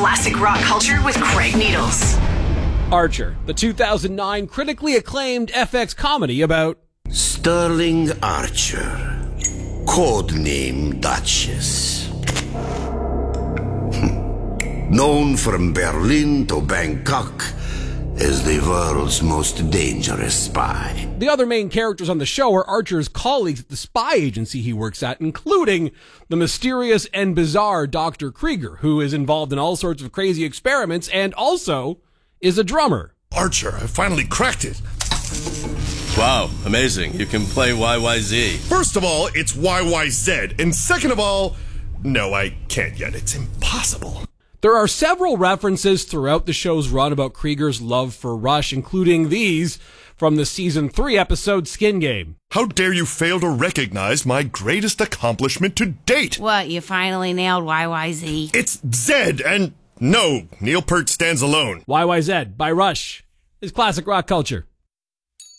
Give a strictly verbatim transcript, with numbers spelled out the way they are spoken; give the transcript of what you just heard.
Classic rock culture with Craig Needles. Archer, the two thousand nine critically acclaimed F X comedy about Sterling Archer, codename Duchess. Known from Berlin to Bangkok as the world's most dangerous spy. The other main characters on the show are Archer's colleagues at the spy agency he works at, including the mysterious and bizarre Doctor Krieger, who is involved in all sorts of crazy experiments and also is a drummer. Archer, I finally cracked it. Wow, amazing. You can play Y Y Z. First of all, it's Y Y Z. And second of all, no, I can't yet. It's impossible. There are several references throughout the show's run about Krieger's love for Rush, including these from the season three episode Skin Game. How dare you fail to recognize my greatest accomplishment to date? What, you finally nailed Y Y Z? It's Zed, and no, Neil Peart stands alone. Y Y Z by Rush is classic rock culture.